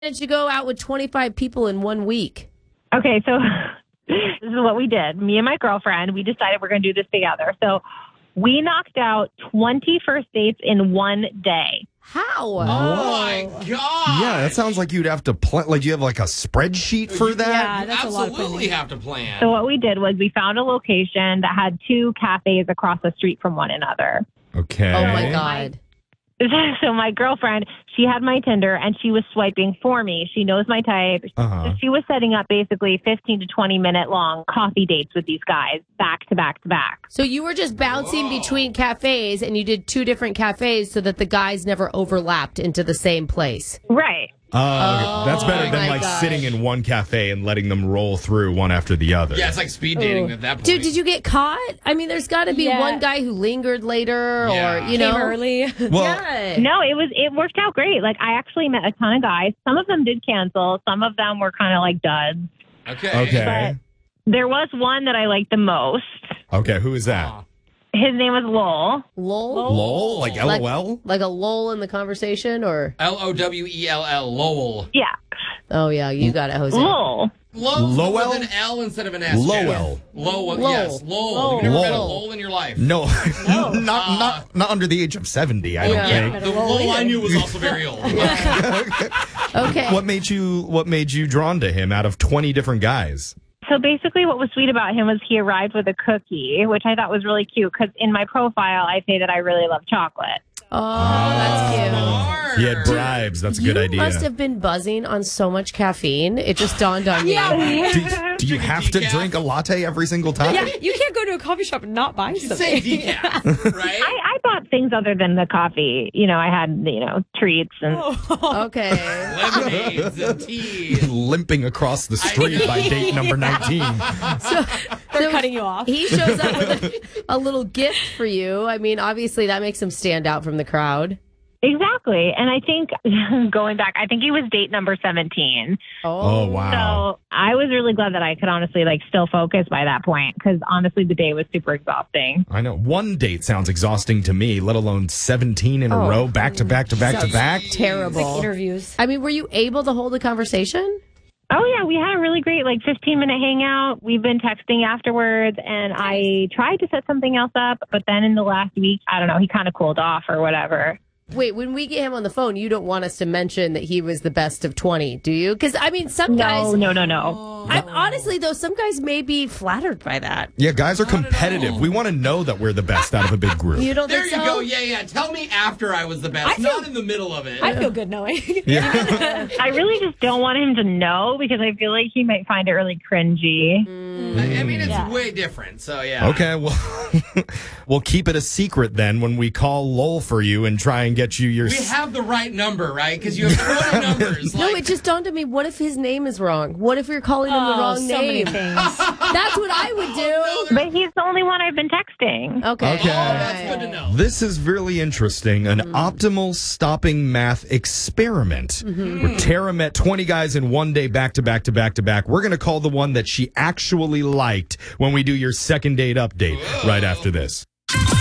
Did you go out with 25 people in 1 week? Okay, so this is what we did. Me and my girlfriend, we decided we're going to do this together. So we knocked out 20 first dates in 1 day. How? Oh, my God. Yeah, that sounds like you'd have to plan. Like, you have like a spreadsheet for that? Yeah, You that's a lot of absolutely planning. have to plan. So what we did was we found a location that had 2 cafes across the street from one another. Okay. Oh, my God. So my girlfriend, she had my Tinder and she was swiping for me. She knows my type. Uh-huh. So she was setting up basically 15 to 20 minute long coffee dates with these guys back to back to back. So you were just bouncing between cafes and you did 2 different cafes so that the guys never overlapped into the same place. Right. That's better my than like gosh. sitting in one cafe and letting them roll through one after the other. Yeah, it's like speed dating at that point. Dude, did you get caught? I mean, there's got to be Yeah. one guy who lingered later Yeah. or, you know. Came early. Well, Yeah. No, it worked out great. Like I actually met a ton of guys. Some of them did cancel. Some of them were kind of like duds. okay. There was one that I liked the most. Okay, who is that? Aw. His name was Lowell. Lol? Lol? Like LOL? Like a lull in the conversation or? Lowell. Lowell. Yeah. Oh, yeah, you got it, Jose. Lowell. Lowell with an L instead of an S. Lowell. Lowell. Lowell. Yes. Lowell. You've never met a Lowell. Lowell in your life. No, not under the age of 70, I don't Yeah, think. the Lowell I knew was also very old. Okay. What made you drawn to him out of 20 different guys? So basically what was sweet about him was he arrived with a cookie, which I thought was really cute because in my profile, I say that I really love chocolate. Oh, that's cute. Smart. He had bribes. That's a good You idea. must have been buzzing on so much caffeine. It just dawned on me. Do you have to decaf? drink a latte every single time? Yeah, you can't go to a coffee shop and not buy something. Say decaf, right? I bought things other than the coffee. You know, I had, treats and Okay. Lemonades and teas. Limping across the street by date number 19. They're cutting you off. He shows up with a little gift for you. I mean, obviously that makes him stand out from the crowd. Exactly. And I think going back, I think he was date number 17. Oh, wow. So I was really glad that I could honestly still focus by that point because honestly the day was super exhausting. I know. One date sounds exhausting to me, let alone 17 in a row, back to back to back to back. Terrible. Interviews. I mean, were you able to hold a conversation? Oh, yeah. We had a really great 15-minute hangout. We've been texting afterwards, and I tried to set something else up. But then in the last week, I don't know, he kind of cooled off or whatever. Wait, when we get him on the phone, you don't want us to mention that he was the best of 20, do you? Because, I mean, some guys... No. I'm honestly, though, some guys may be flattered by that. Yeah, guys are competitive. We want to know that we're the best out of a big group. You don't There think you so? go. Yeah. Tell me after I was the best, not in the middle of it. I feel good knowing. I really just don't want him to know because I feel like he might find it really cringy. I mean, it's way different. So yeah. Okay, well, we'll keep it a secret then when we call Lowell for you and try and get you your... We have the right number, right? Because you have 20 numbers. No, it just dawned on me, what if his name is wrong? What if you're calling him the wrong so name? many things. That's what I would do. But he's the only one I've been texting. Okay. Okay. That's good to know. This is really interesting. An optimal stopping math experiment. Where Tara met 20 guys in 1 day back to back to back to back. We're going to call the one that she actually liked when we do your second date update right after this.